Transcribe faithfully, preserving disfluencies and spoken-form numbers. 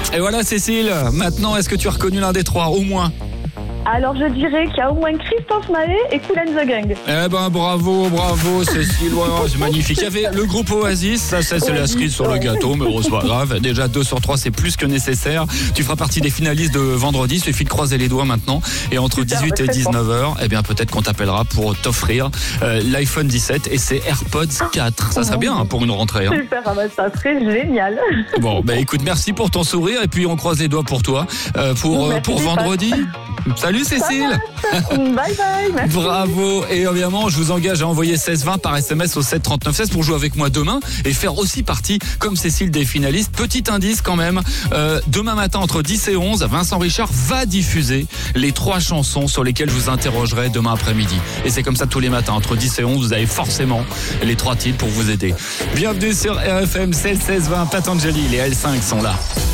Et voilà Cécile, maintenant est-ce que tu as reconnu l'un des trois, au moins? Alors je dirais qu'il y a au moins Christophe Maé et Kool and the Gang. Eh ben bravo, bravo Cécile, ouais, c'est magnifique. Il y avait le groupe Oasis, ça, ça c'est la cerise sur le gâteau, mais bon, c'est pas grave. Déjà deux sur trois, c'est plus que nécessaire. Tu feras partie des finalistes de vendredi, il suffit de croiser les doigts maintenant. Et entre dix-huit et dix-neuf heures, eh bien peut-être qu'on t'appellera pour t'offrir euh, l'iPhone dix-sept et ses AirPods quatre. Ça serait bien hein, pour une rentrée. Hein. Super, ça serait génial. Bon, bah écoute, merci pour ton sourire et puis on croise les doigts pour toi euh, pour, euh, pour vendredi. Salut Cécile. Bye bye. Merci. Bravo. Et évidemment, je vous engage à envoyer seize vingt par S M S au sept trente-neuf seize pour jouer avec moi demain et faire aussi partie, comme Cécile, des finalistes. Petit indice quand même, euh, demain matin entre dix et onze, Vincent Richard va diffuser les trois chansons sur lesquelles je vous interrogerai demain après-midi. Et c'est comme ça tous les matins, entre dix et onze, vous avez forcément les trois titres pour vous aider. Bienvenue sur R F M seize seize vingt, Patanjali, les L cinq sont là.